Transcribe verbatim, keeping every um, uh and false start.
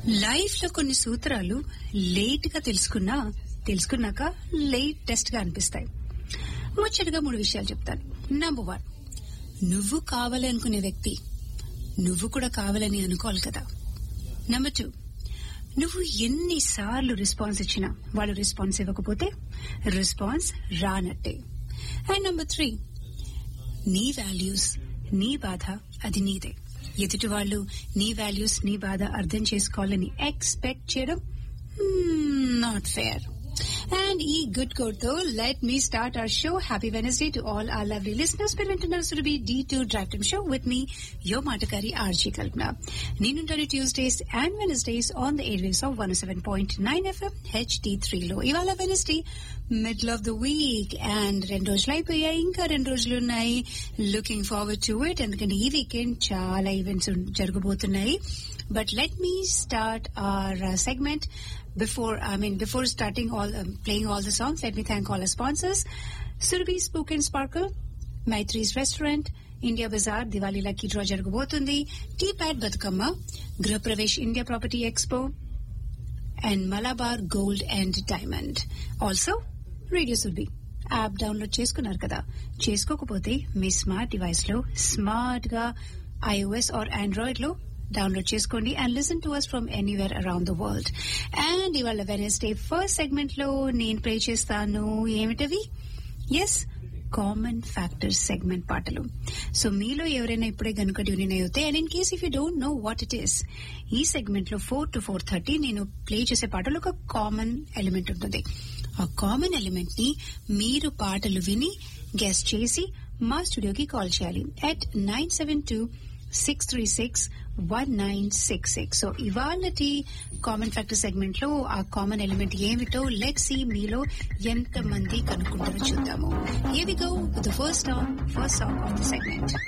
Life లో కొన్ని సూత్రాలు లేట్ గా తెలుసుకున్నా తెలుసుకున్నాక లేటెస్ట్ గా అనిపిస్తాయి. ముచ్చటగా మూడు విషయాలు చెప్తాను. నంబర్ వన్, నువ్వు కావాలనుకునే వ్యక్తి నువ్వు కూడా కావాలని అనుకోవాలి కదా. నంబర్ టూ, నువ్వు ఎన్నిసార్లు రెస్పాన్స్ ఇచ్చినా వాళ్ళు రెస్పాన్స్ ఇవ్వకపోతే రెస్పాన్స్ రానట్టే. అండ్ నంబర్ త్రీ, నీ వాల్యూస్ నీ బాధ అది నీదే. ఎదుటి వాళ్ళు నీ వాల్యూస్ నీ బాధ అర్థం చేసుకోవాలని ఎక్స్పెక్ట్ చేయడం not fair. And e good good though, let me start our show. Happy Wednesday to all our lovely listeners. We're introduced to be D two Drive Time Show with me, your Matakari R J Kalpana. Neenuntani Tuesdays and Wednesdays on the airwaves of one oh seven point nine F M H D three లో. ఇవాళ Wednesday, middle of the week, and రెండు రోజులు అయిపోయాయి, ఇంకా రెండు రోజులు ఉన్నాయి. Looking forward to it. ఎందుకంటే ఈ వీకెండ్ చాలా ఈవెంట్స్ జరగబోతున్నాయి. But let me start our uh, segment. Before, I mean, before starting all, um, playing all the songs, let me thank all our sponsors. Surabhi Spook and Sparkle, Maitri's Restaurant, India Bazaar, Diwali Lucky Draw జరగబోతుంది, T-Pad Batukama, Grah Pravesh India Property Expo, and Malabar Gold and Diamond. Also, Radio Surabhi. App download చేసుకున్నారు కదా, చేసుకోకపోతే మీ smart device లో smart గా iOS are Android లో download చేసుకోండి and listen to us from anywhere around the world. And ఇవాళ Wednesday first segment లో నేను ప్లే చేస్తాను ఏమిటవి, ఎస్, కామన్ ఫ్యాక్టర్స్ సెగ్మెంట్ పాటలు. సో మీలో ఎవరైనా ఇప్పుడే గనుక ట్యూన్ అయితే, and in case if you don't know what it is, ఈ సెగ్మెంట్ లో ఫోర్ టు ఫోర్ థర్టీ నేను ప్లే చేసే పాటలు ఒక కామన్ ఎలిమెంట్ ఉంటుంది. ఆ కామన్ ఎలిమెంట్ ని మీరు పాటలు విని గెస్ చేసి మా స్టూడియోకి కాల్ చేయాలి at nine seven two six three six one nine six six. So ఇవాళటి common factor segment లో ఆ కామన్ ఎలిమెంట్ ఏమిటో లెట్స్ సీ మీలో ఎంత మంది కనుక్కుంటారో చూద్దాము. Here we go with the first song first song of the segment.